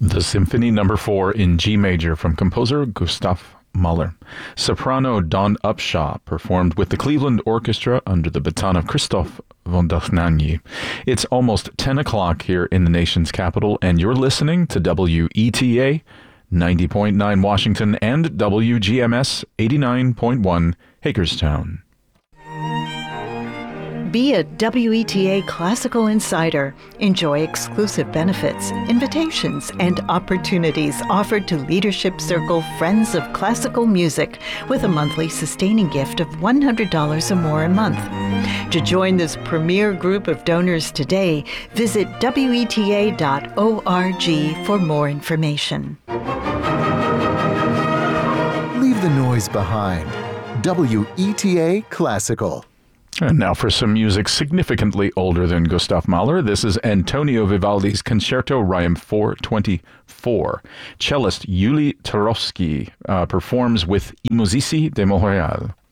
The Symphony No. 4 in G major from composer Gustav Mahler. Soprano Dawn Upshaw performed with the Cleveland Orchestra under the baton of Christoph von Dohnanyi. It's almost 10 o'clock here in the nation's capital, and you're listening to WETA 90.9 Washington and WGMS 89.1 Hagerstown. Be a WETA Classical Insider. Enjoy exclusive benefits, invitations, and opportunities offered to Leadership Circle Friends of Classical Music with a monthly sustaining gift of $100 or more a month. To join this premier group of donors today, visit WETA.org for more information. Leave the noise behind. WETA Classical. And now for some music significantly older than Gustav Mahler. This is Antonio Vivaldi's Concerto Requiem 424. Cellist Yuli Tarowski performs with I Musici de Montréal.